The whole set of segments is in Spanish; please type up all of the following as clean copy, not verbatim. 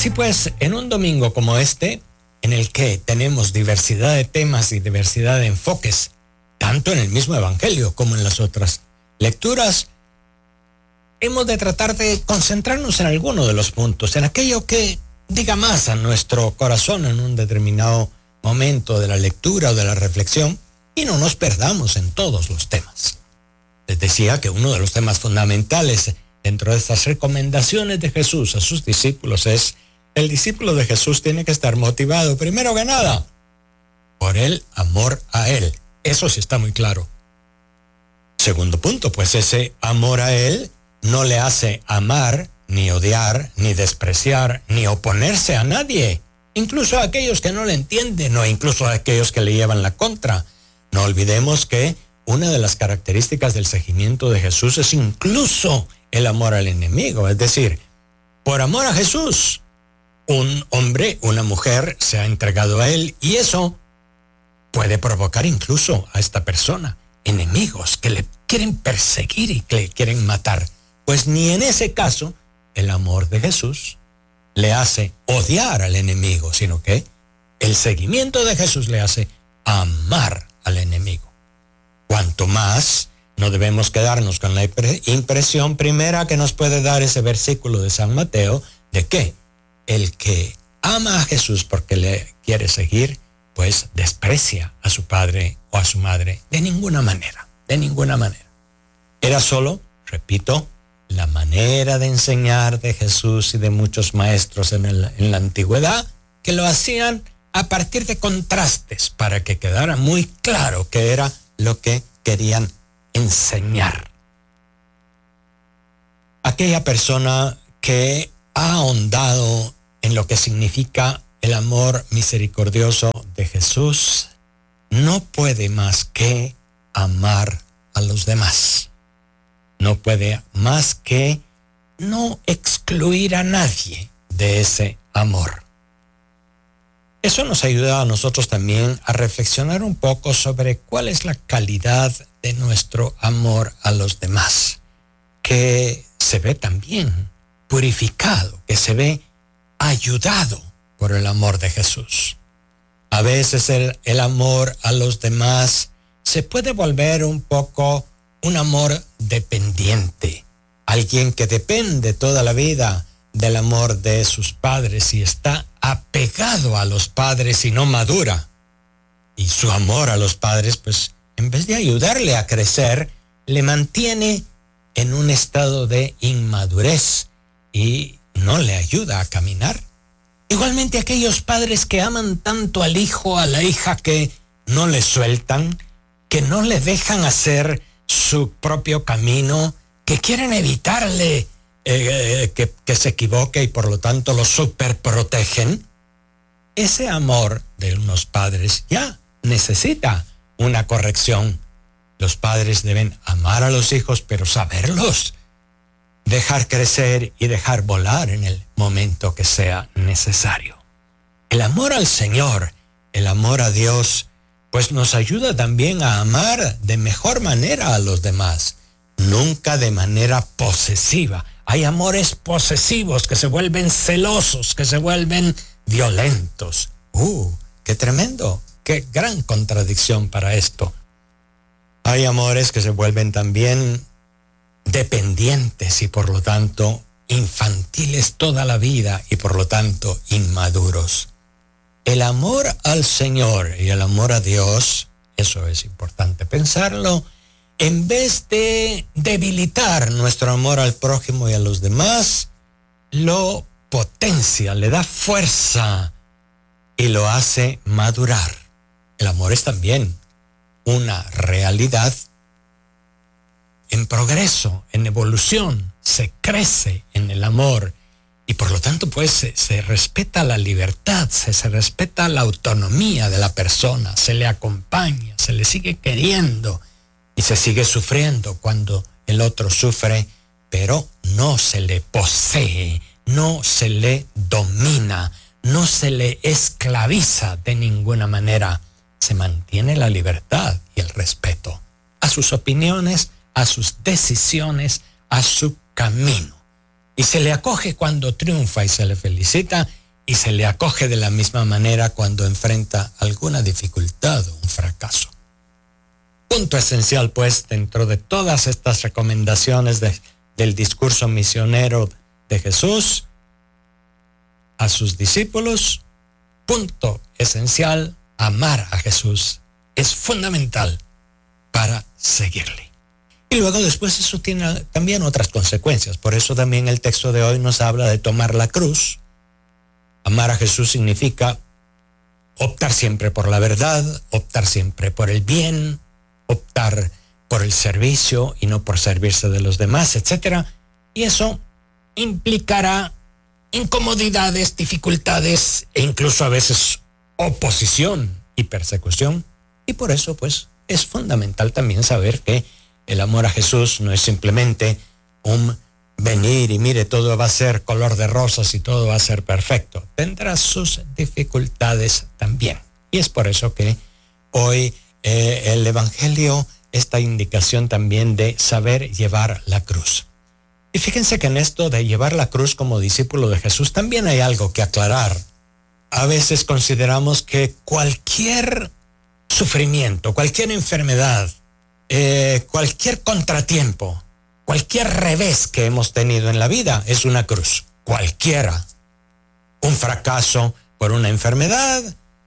Así pues, en un domingo como este, en el que tenemos diversidad de temas y diversidad de enfoques, tanto en el mismo Evangelio como en las otras lecturas, hemos de tratar de concentrarnos en alguno de los puntos, en aquello que diga más a nuestro corazón en un determinado momento de la lectura o de la reflexión, y no nos perdamos en todos los temas. Les decía que uno de los temas fundamentales dentro de estas recomendaciones de Jesús a sus discípulos es: el discípulo de Jesús tiene que estar motivado, primero que nada, por el amor a Él. Eso sí está muy claro. Segundo punto, pues ese amor a Él no le hace amar, ni odiar, ni despreciar, ni oponerse a nadie, incluso a aquellos que no le entienden o incluso a aquellos que le llevan la contra. No olvidemos que una de las características del seguimiento de Jesús es incluso el amor al enemigo. Es decir, por amor a Jesús, un hombre, una mujer se ha entregado a Él, y eso puede provocar incluso a esta persona enemigos que le quieren perseguir y que le quieren matar. Pues ni en ese caso el amor de Jesús le hace odiar al enemigo, sino que el seguimiento de Jesús le hace amar al enemigo. Cuanto más, no debemos quedarnos con la impresión primera que nos puede dar ese versículo de San Mateo, de que el que ama a Jesús porque le quiere seguir, pues desprecia a su padre o a su madre. De ninguna manera, de ninguna manera. Era solo, repito, la manera de enseñar de Jesús y de muchos maestros en la antigüedad, que lo hacían a partir de contrastes para que quedara muy claro qué era lo que querían enseñar. Aquella persona que ha ahondado en lo que significa el amor misericordioso de Jesús no puede más que amar a los demás. No puede más que no excluir a nadie de ese amor. Eso nos ayuda a nosotros también a reflexionar un poco sobre cuál es la calidad de nuestro amor a los demás, que se ve también purificado, que se ve ayudado por el amor de Jesús. A veces el amor a los demás se puede volver un poco un amor dependiente, alguien que depende toda la vida del amor de sus padres y está apegado a los padres y no madura. Y su amor a los padres, pues, en vez de ayudarle a crecer, le mantiene en un estado de inmadurez y no le ayuda a caminar. Igualmente aquellos padres que aman tanto al hijo, a la hija, que no le sueltan, que no le dejan hacer su propio camino, que quieren evitarle que se equivoque y por lo tanto lo superprotegen. Ese amor de unos padres ya necesita una corrección. Los padres deben amar a los hijos, pero saberlos dejar crecer y dejar volar en el momento que sea necesario. El amor al Señor, el amor a Dios, pues nos ayuda también a amar de mejor manera a los demás, nunca de manera posesiva. Hay amores posesivos que se vuelven celosos, que se vuelven violentos. ¡Qué tremendo! ¡Qué gran contradicción para esto! Hay amores que se vuelven también dependientes y por lo tanto infantiles toda la vida y por lo tanto inmaduros. El amor al Señor y el amor a Dios, eso es importante pensarlo, en vez de debilitar nuestro amor al prójimo y a los demás, lo potencia, le da fuerza y lo hace madurar. El amor es también una realidad en progreso, en evolución. Se crece en el amor y por lo tanto pues se respeta la libertad, se respeta la autonomía de la persona, se le acompaña, se le sigue queriendo y se sigue sufriendo cuando el otro sufre, pero no se le posee, no se le domina, no se le esclaviza de ninguna manera. Se mantiene la libertad y el respeto a sus opiniones, a sus decisiones, a su camino. Y se le acoge cuando triunfa y se le felicita, y se le acoge de la misma manera cuando enfrenta alguna dificultad o un fracaso. Punto esencial, pues, dentro de todas estas recomendaciones del discurso misionero de Jesús a sus discípulos, punto esencial, amar a Jesús es fundamental para seguirle. Y luego después eso tiene también otras consecuencias. Por eso también el texto de hoy nos habla de tomar la cruz. Amar a Jesús significa optar siempre por la verdad, optar siempre por el bien, optar por el servicio y no por servirse de los demás, etc. Y eso implicará incomodidades, dificultades e incluso a veces oposición y persecución. Y por eso, pues, es fundamental también saber que el amor a Jesús no es simplemente un venir y mire, todo va a ser color de rosas y todo va a ser perfecto. Tendrá sus dificultades también. Y es por eso que hoy el Evangelio, esta indicación también de saber llevar la cruz. Y fíjense que en esto de llevar la cruz como discípulo de Jesús también hay algo que aclarar. A veces consideramos que cualquier sufrimiento, cualquier enfermedad, cualquier contratiempo, cualquier revés que hemos tenido en la vida es una cruz. Cualquiera. Un fracaso por una enfermedad,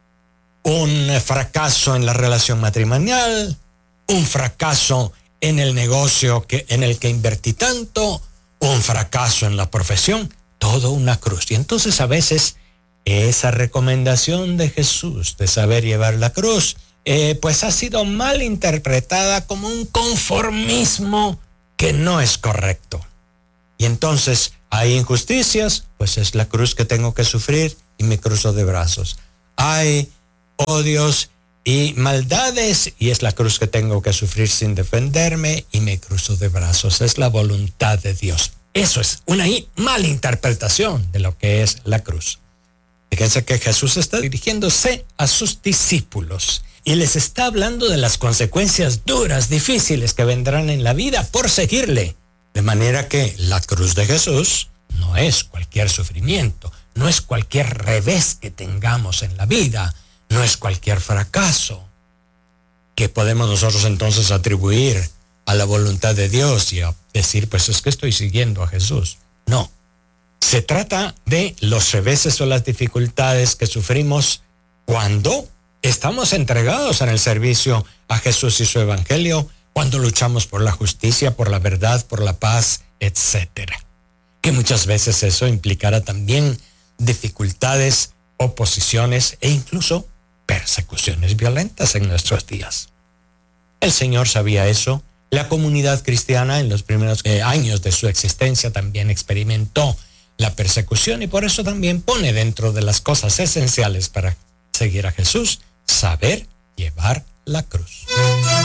un fracaso en la relación matrimonial, un fracaso en el negocio en el que invertí tanto, un fracaso en la profesión, todo una cruz. Y entonces a veces esa recomendación de Jesús de saber llevar la cruz, pues ha sido mal interpretada como un conformismo que no es correcto. Y entonces hay injusticias, pues es la cruz que tengo que sufrir y me cruzo de brazos. Hay odios y maldades y es la cruz que tengo que sufrir sin defenderme y me cruzo de brazos. Es la voluntad de Dios. Eso es una malinterpretación de lo que es la cruz. Fíjense que Jesús está dirigiéndose a sus discípulos y les está hablando de las consecuencias duras, difíciles que vendrán en la vida por seguirle. De manera que la cruz de Jesús no es cualquier sufrimiento, no es cualquier revés que tengamos en la vida, no es cualquier fracaso que podemos nosotros entonces atribuir a la voluntad de Dios y a decir, pues es que estoy siguiendo a Jesús. No. Se trata de los reveses o las dificultades que sufrimos cuando estamos entregados en el servicio a Jesús y su evangelio, cuando luchamos por la justicia, por la verdad, por la paz, etc. Que muchas veces eso implicará también dificultades, oposiciones e incluso persecuciones violentas en nuestros días. El Señor sabía eso. La comunidad cristiana en los primeros años de su existencia también experimentó la persecución y por eso también pone dentro de las cosas esenciales para seguir a Jesús, saber llevar la cruz.